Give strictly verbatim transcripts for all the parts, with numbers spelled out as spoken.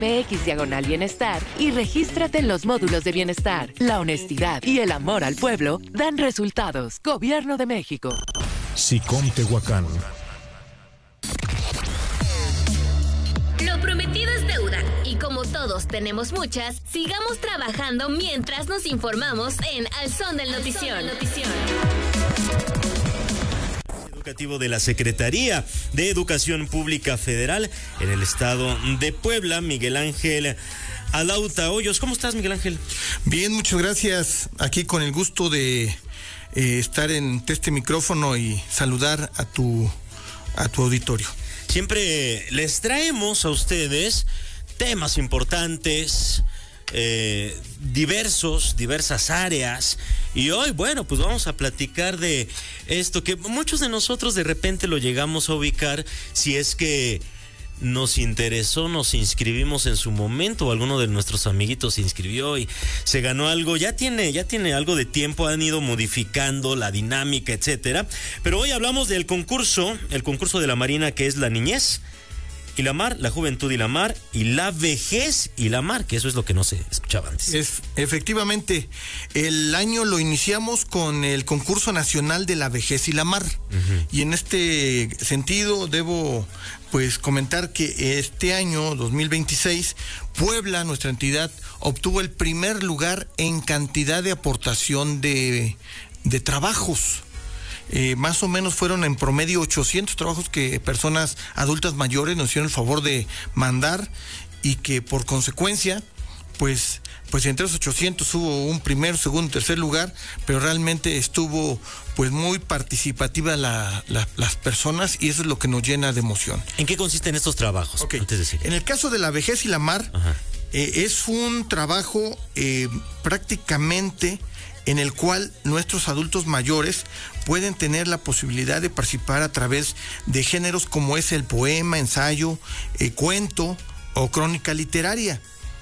P X diagonal bienestar y regístrate en los módulos de bienestar. La honestidad y el amor al pueblo dan resultados. Gobierno de México. SICOM Tehuacán. Lo prometido es deuda, y como todos tenemos muchas, sigamos trabajando mientras nos informamos en Al Son del Notición. Educativo de la Secretaría de Educación Pública Federal en el estado de Puebla, Miguel Ángel Adauta Hoyos. ¿Cómo estás, Miguel Ángel? Bien, muchas gracias. Aquí con el gusto de eh, estar en este micrófono y saludar a tu, a tu auditorio. Siempre les traemos a ustedes temas importantes, eh, diversos, diversas áreas. Y hoy, bueno, pues vamos a platicar de esto que muchos de nosotros de repente lo llegamos a ubicar si es que nos interesó, nos inscribimos en su momento, o alguno de nuestros amiguitos se inscribió y se ganó algo. Ya tiene, ya tiene algo de tiempo, han ido modificando la dinámica, etcétera. Pero hoy hablamos del concurso, el concurso de la Marina, que es la niñez y la mar, la juventud y la mar, y la vejez y la mar, que eso es lo que no se escuchaba antes. Es, efectivamente, el año lo iniciamos con el concurso nacional de la vejez y la mar. Uh-huh. Y en este sentido debo pues comentar que este año dos mil veintiséis, Puebla, nuestra entidad, obtuvo el primer lugar en cantidad de aportación de, de trabajos. Eh, más o menos fueron en promedio ochocientos trabajos que personas adultas mayores nos hicieron el favor de mandar, y que por consecuencia, pues, pues entre los ochocientos hubo un primer, segundo, tercer lugar, pero realmente estuvo pues muy participativa la, la, las personas, y eso es lo que nos llena de emoción. ¿En qué consisten estos trabajos? Okay. Antes de seguir. En el caso de la vejez y la mar, eh, es un trabajo eh, prácticamente en el cual nuestros adultos mayores pueden tener la posibilidad de participar a través de géneros como es el poema, ensayo, eh, cuento o crónica literaria.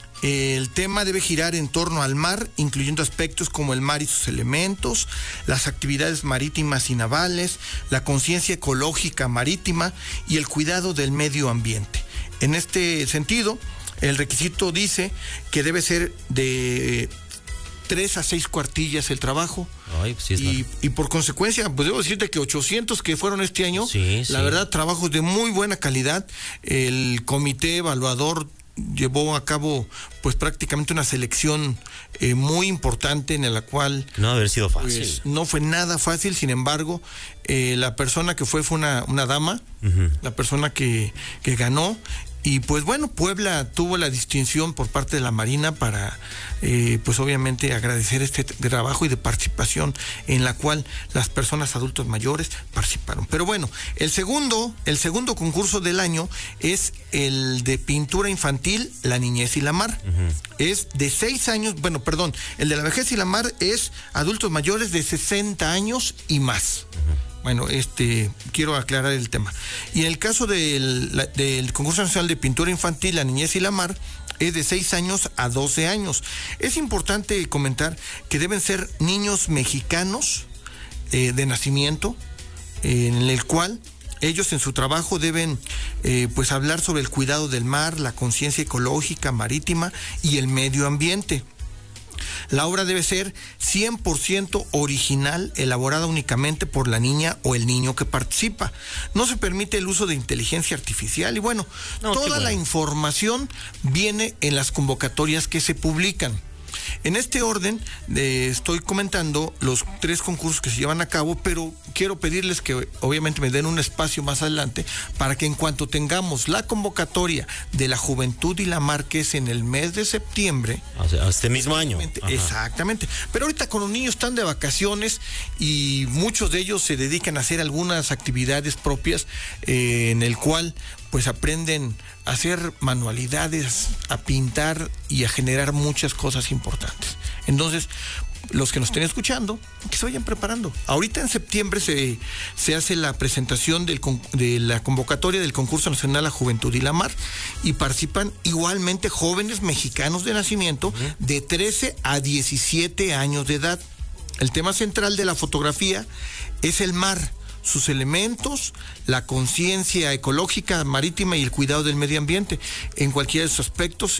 El tema debe girar en torno al mar, incluyendo aspectos como el mar y sus elementos, las actividades marítimas y navales, la conciencia ecológica marítima y el cuidado del medio ambiente. En este sentido, el requisito dice que debe ser de tres a seis cuartillas el trabajo. Ay, pues sí es y, y por consecuencia, pues debo decirte que ochocientos que fueron este año, sí, la sí. verdad, trabajos de muy buena calidad. El comité evaluador llevó a cabo pues prácticamente una selección eh, muy importante, en la cual no debe haber sido fácil. Pues, no fue nada fácil. Sin embargo, eh, la persona que fue fue una, una dama, uh-huh. la persona que, que ganó. Y pues bueno, Puebla tuvo la distinción por parte de la Marina para, eh, pues obviamente agradecer este trabajo y de participación en la cual las personas adultos mayores participaron. Pero bueno, el segundo, el segundo concurso del año es el de pintura infantil, la niñez y la mar. Uh-huh. Es de seis años, bueno, perdón, el de la vejez y la mar es adultos mayores de sesenta años y más. Uh-huh. Bueno, este, quiero aclarar el tema. Y en el caso del, la, del concurso nacional de pintura infantil, la niñez y la mar, es de seis años a doce años. Es importante comentar que deben ser niños mexicanos eh, de nacimiento, eh, en el cual ellos en su trabajo deben eh, pues hablar sobre el cuidado del mar, la conciencia ecológica marítima y el medio ambiente. La obra debe ser cien por ciento original, elaborada únicamente por la niña o el niño que participa. No se permite el uso de inteligencia artificial y bueno, no, toda bueno. la información viene en las convocatorias que se publican. En este orden eh, estoy comentando los tres concursos que se llevan a cabo, pero quiero pedirles que obviamente me den un espacio más adelante para que en cuanto tengamos la convocatoria de la Juventud y la Mar, que es en el mes de septiembre. O sea, este mismo año. Exactamente. Pero ahorita con los niños están de vacaciones y muchos de ellos se dedican a hacer algunas actividades propias eh, en el cual pues aprenden a hacer manualidades, a pintar y a generar muchas cosas importantes. Entonces, los que nos estén escuchando, que se vayan preparando. Ahorita en septiembre se, se hace la presentación del, de la convocatoria del concurso nacional La Juventud y la Mar, y participan igualmente jóvenes mexicanos de nacimiento de trece a diecisiete años de edad. El tema central de la fotografía es el mar, sus elementos, la conciencia ecológica marítima y el cuidado del medio ambiente. En cualquiera de sus aspectos